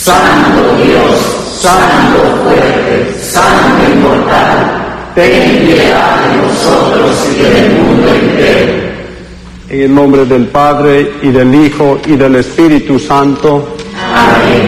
Santo Dios, Santo fuerte, Santo inmortal, ten piedad de nosotros y del mundo entero. En el nombre del Padre, y del Hijo, y del Espíritu Santo. Amén.